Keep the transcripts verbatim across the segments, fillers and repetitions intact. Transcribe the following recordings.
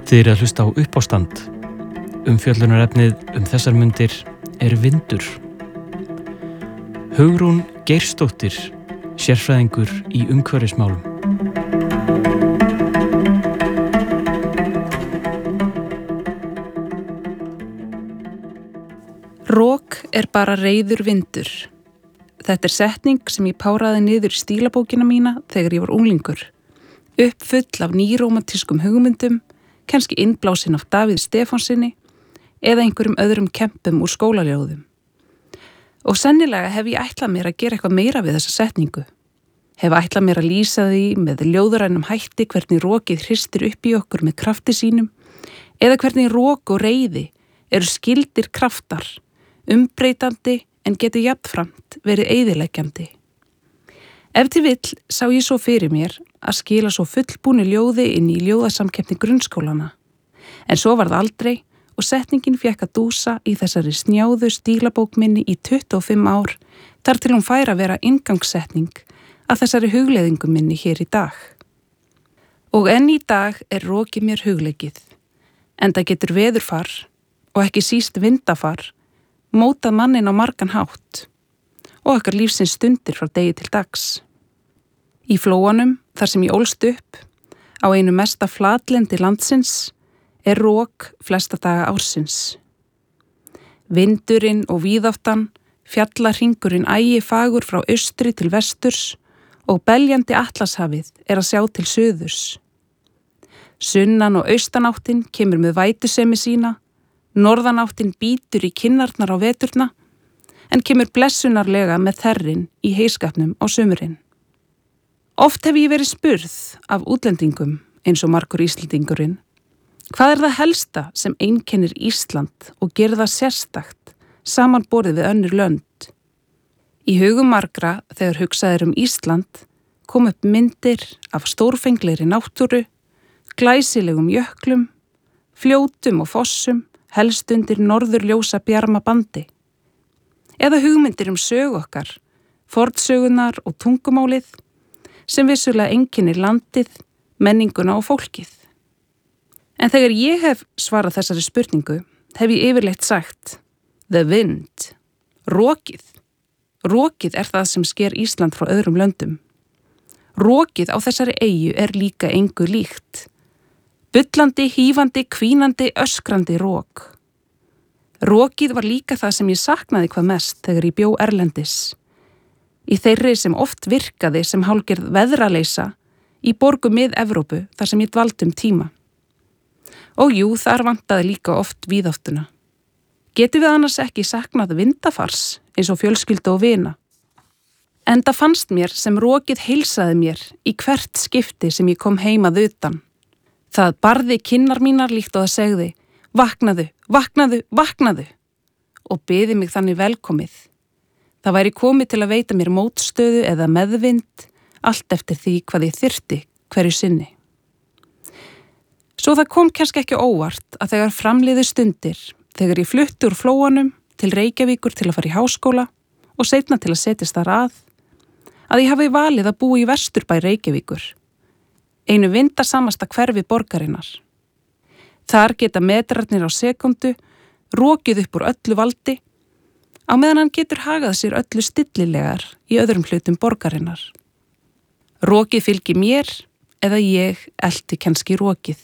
Þið eru að hlusta á Uppástand. Umfjöllunarefnið um þessar mundir er vindur. Hugrún Geirsdóttir, sérfræðingur í umhverfismálum. Rok er bara reiður vindur. Þetta er setning sem ég páraði niður í stílabókina mína þegar ég var unglingur. Uppfull af nýrómantískum hugmyndum, kannski innblásin af Davíð Stefánsinni eða einhverjum öðrum kempum úr skólaljóðum. Og sennilega hef ég ætlað mér að gera eitthvað meira við þessa setningu. Hef ætlað mér að lýsa því með ljóðrænum hætti hvernig rokið hristir upp í okkur með krafti sínum eða hvernig rok og reiði eru skyldir kraftar, umbreytandi en getur jafnframt verið eyðileggjandi. Ef til vill sá ég svo fyrir mér að skila svo fullbúnu ljóði inn í ljóðasamkeppni grunnskólana. En svo var það aldrei og setningin fékk að dúsa í þessari snjáðu stílabók minni í tuttugu og fimm ár þar til hún fær að vera inngangssetning að þessari hugleiðingu minni hér í dag. Og enn í dag er rokið mér hugleikið, en það getur veðurfar og ekki síst vindafar mótað mannin á margan hátt og okkar lífsins stundir frá degi til dags. Í flóanum, þar sem ég ólst upp, á einu mesta flatlendi landsins, er rok flesta daga ársins. Vindurinn og víðáttan, fjallarhringurinn ægi fagur frá austri til vesturs og beljandi atlashafið er að sjá til suðurs. Sunnan og austanáttin kemur með vætusemi sína, norðanáttin bítur í kinnarnar á veturna, en kemur blessunarlega með þerrin í heiskapnum á sumurinn. Oft hef ég verið spurð af útlendingum eins og margur Íslendingurinn, hvað er það helsta sem einkennir Ísland og gerir það sérstakt samanborið við önnur lönd? Í hugum margra þegar hugsaðir um Ísland kom upp myndir af stórfenglegri náttúru, glæsilegum jöklum, fljótum og fossum, helst undir norðurljósa bjarma bandi. Eða hugmyndir um sögu okkar, fornsögunar og tungumálið, sem vissulega einkennir landið, menninguna og fólkið. En þegar ég hef svarað þessari spurningu, hef ég yfirleitt sagt the wind, rokið. Rokið er það sem sker Ísland frá öðrum löndum. Rokið á þessari eyju er líka engu líkt. Bullandi, hífandi, hvínandi, öskrandi rok. Rokið var líka það sem ég saknaði hvað mest þegar ég bjó erlendis. Í þeirri sem oft virkaði sem hálgerð veðraleysa í borgum mið-Evrópu þar sem ég dvaldi um tíma. Og jú, þar vantaði líka oft víðáttuna. Getum við annars ekki saknað vindafars eins og fjölskyldu og vina? Enda fannst mér sem rokið heilsaði mér í hvert skipti sem ég kom heimað utan. Það barði kinnar mínar líkt og það segði, vaknaðu, vaknaðu, vaknaðu og biði mig þannig velkomið. Það væri komið til að veita mér mótstöðu eða meðvind, allt eftir því hvað ég þyrfti hverju sinni. Svo það kom kannski ekki óvart að þegar framliðu stundir, þegar ég flutti úr flóanum til Reykjavíkur til að fara í háskóla og seinna til að setjast þar að, að ég hafi valið að búa í Vesturbæ Reykjavíkur, einu vindasamasta hverfi borgarinnar. Þar geta metrarnir á sekundu rokið upp úr öllu valdi, á meðan hann getur hagað sér öllu stillilegar í öðrum hlutum borgarinnar. Rokið fylgir mér eða ég elti kannski rokið.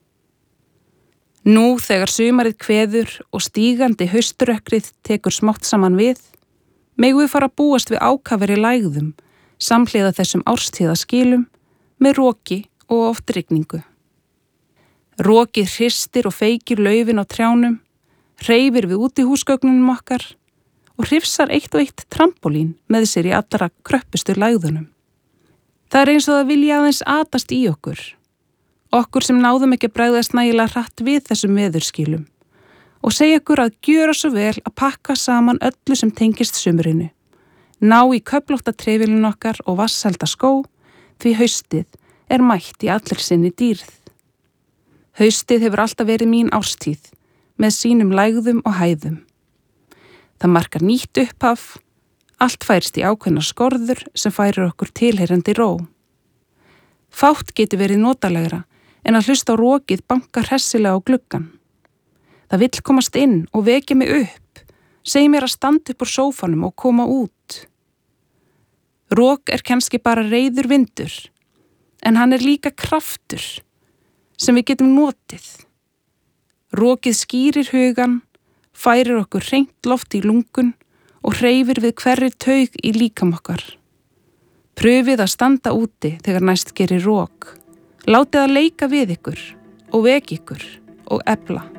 Nú þegar sumarið kveður og stígandi hauströkkrið tekur smátt saman við, megum við fara að búast við ákafari lægðum samhliða þessum árstíðaskilum með roki og oft rigningu. Rokið hristir og feykir laufin á trjánum, hreyfir við útihúsgögnunum okkar og hrifsar eitt og eitt trampolín með sér í allra kröppustu lægðunum. Það er eins og það vilja aðeins atast í okkur, okkur sem náðum ekki að bregðast nægilega hratt við þessum veðurskilum og segja okkur að gjöra svo vel að pakka saman öllu sem tengist sumrinu, ná í köflótta trefilin okkar og vassælda skó, því haustið er mætt í allir sinni dýrð. Haustið hefur alltaf verið mín árstíð, með sínum lægðum og hæðum. Það markar nýtt upphaf, allt færst í ákveðnar skorður sem færir okkur tilheyrandi ró. Fátt getur verið notalegra en að hlusta á rokið banka hressilega á gluggan. Það vill komast inn og vekja mig upp, segi mér að standa upp úr sófanum og koma út. Rok er kannski bara reiður vindur, en hann er líka kraftur sem við getum notið. Rokið skýrir hugan, færir okkur hreint loft í lungun og hreyfir við hverri taug í líkam okkar. Pröfið að standa úti þegar næst gerir rok. Látið að leika við ykkur og vekja ykkur og efla.